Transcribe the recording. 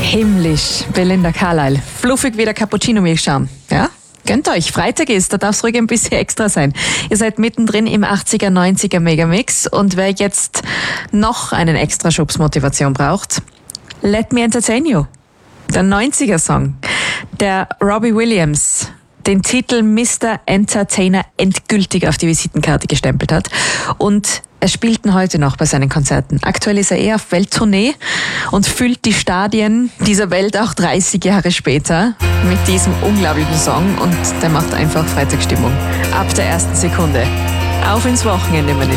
Himmlisch, Belinda Carlisle. Fluffig wie der Cappuccino-Milchschaum. Ja? Gönnt euch, Freitag ist, da darf es ruhig ein bisschen extra sein. Ihr seid mittendrin im 80er, 90er Megamix und wer jetzt noch einen extra Schubs Motivation braucht, Let Me Entertain You. Der 90er-Song, der Robbie Williams den Titel Mr. Entertainer endgültig auf die Visitenkarte gestempelt hat. Und er spielt ihn heute noch bei seinen Konzerten. Aktuell ist er eher auf Welttournee und füllt die Stadien dieser Welt auch 30 Jahre später mit diesem unglaublichen Song. Und der macht einfach Freitagsstimmung. Ab der ersten Sekunde. Auf ins Wochenende, meine Lieben.